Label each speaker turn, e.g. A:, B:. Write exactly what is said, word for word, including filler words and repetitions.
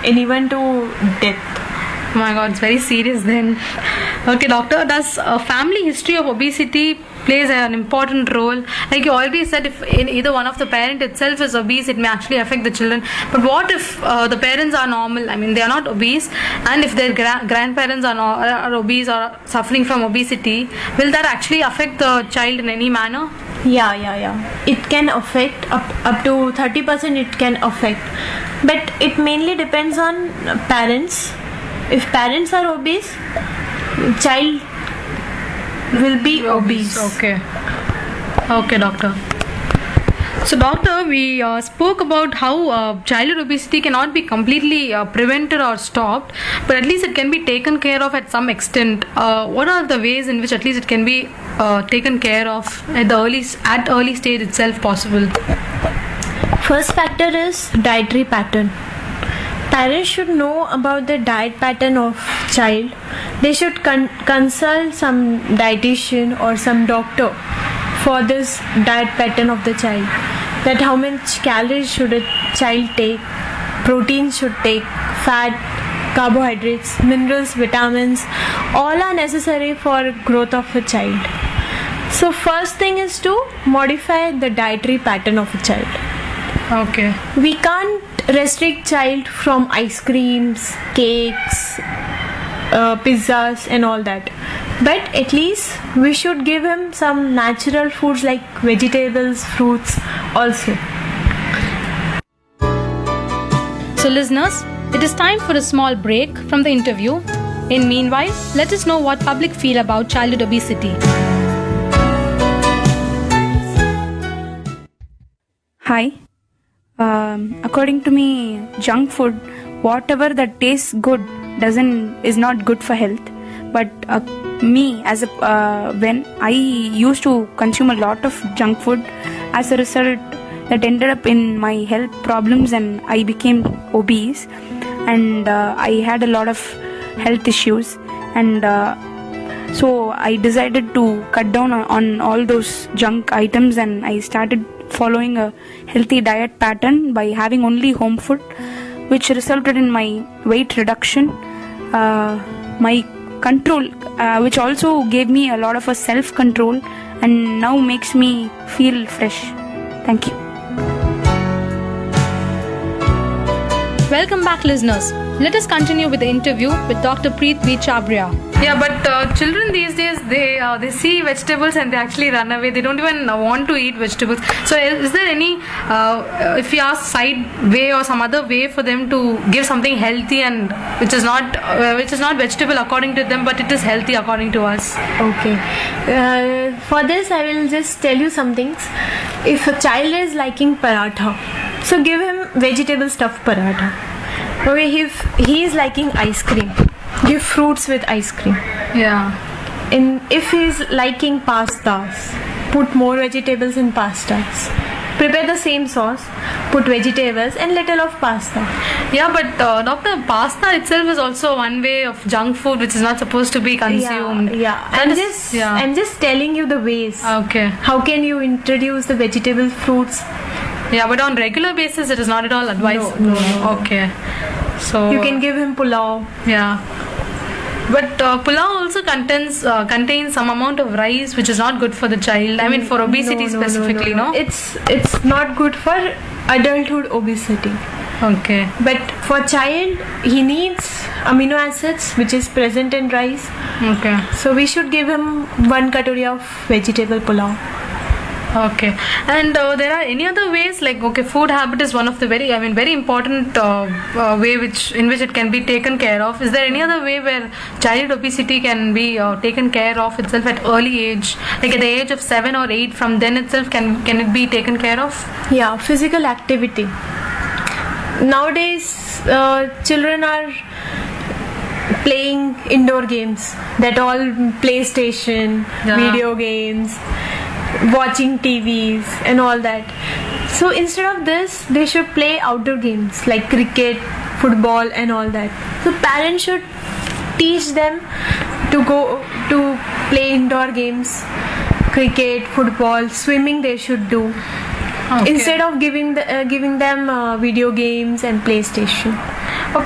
A: anyone to death.
B: Oh my God, it's very serious then. Okay, doctor, does a family history of obesity plays an important role? Like you already said, if in either one of the parent itself is obese, it may actually affect the children. But what if uh, the parents are normal? I mean, they are not obese, and if their gra- grandparents are, no- are obese or suffering from obesity, will that actually affect the child in any manner?
A: Yeah, yeah, yeah. It can affect up up to thirty percent. It can affect, but it mainly depends on parents. If parents are obese, child will be obese.
B: Okay. Okay, doctor. So, doctor, we uh, spoke about how uh, childhood obesity cannot be completely uh, prevented or stopped, but at least it can be taken care of at some extent. Uh, what are the ways in which at least it can be uh, taken care of at the early at early stage itself possible?
A: First factor is dietary pattern. Parents should know about the diet pattern of child. They should con- consult some dietitian or some doctor for this diet pattern of the child. That how much calories should a child take, protein should take, fat, carbohydrates, minerals, vitamins, all are necessary for growth of a child. So first thing is to modify the dietary pattern of a child.
B: Okay.
A: We can't restrict child from ice creams, cakes, uh, pizzas and all that. But at least we should give him some natural foods like vegetables, fruits also.
B: So listeners, it is time for a small break from the interview. In meanwhile, let us know what public feel about childhood obesity.
C: Hi. Um, according to me, junk food, whatever that tastes good, doesn't is not good for health. But uh, me, as a uh, when I used to consume a lot of junk food, as a result, that ended up in my health problems, and I became obese, and uh, I had a lot of health issues, and uh, so I decided to cut down on, on all those junk items, and I started following a healthy diet pattern by having only home food, which resulted in my weight reduction, uh, my control, uh, which also gave me a lot of a self-control, and now makes me feel fresh. Thank you.
B: Welcome back, listeners. Let us continue with the interview with Doctor Preet V. Chabria. Yeah, but uh, children these days, they uh, they see vegetables and they actually run away. They don't even uh, want to eat vegetables. So is, is there any, uh, if you ask side way or some other way for them to give something healthy and which is not uh, which is not vegetable according to them, but it is healthy according to us?
A: Okay. Uh, for this, I will just tell you some things. If a child is liking paratha, so give him vegetable stuffed paratha. Okay, if he is liking ice cream, give fruits with ice cream.
B: Yeah.
A: And if he is liking pastas, put more vegetables in pastas. Prepare the same sauce, put vegetables and little of pasta.
B: Yeah, but uh, doctor, pasta itself is also one way of junk food which is not supposed to be consumed.
A: Yeah, yeah.
B: That
A: I'm
B: is-
A: just
B: yeah.
A: I'm just telling you the ways.
B: Okay.
A: How can you introduce the vegetable fruits?
B: Yeah, but on regular basis it is not at all advised.
A: No, no, no.
B: Okay. So
A: You can give him pulao.
B: yeah. But uh, pulao also contains uh, contains some amount of rice, which is not good for the child. I mean, for obesity
A: No, no, no,
B: specifically,
A: no,
B: no,
A: no. It's it's not good for adulthood obesity.
B: Okay.
A: But for child, he needs amino acids which is present in rice.
B: Okay.
A: So we should give him one katori of vegetable pulao.
B: Okay. And uh, there are any other ways, like, okay, food habit is one of the very, I mean, very important uh, uh, way which in which it can be taken care of. Is there any other way where child obesity can be uh, taken care of itself at early age, like at the age of seven or eight? From then itself, can can it be taken care of?
A: Yeah, physical activity. Nowadays, uh, children are playing indoor games. That all PlayStation,
B: Yeah.
A: video games, watching T Vs and all that. So instead of this, they should play outdoor games like cricket, football and all that. So parents should teach them to go to play indoor games, cricket, football, swimming they should do.
B: Okay.
A: Instead of giving the, uh, giving them uh, video games and PlayStation.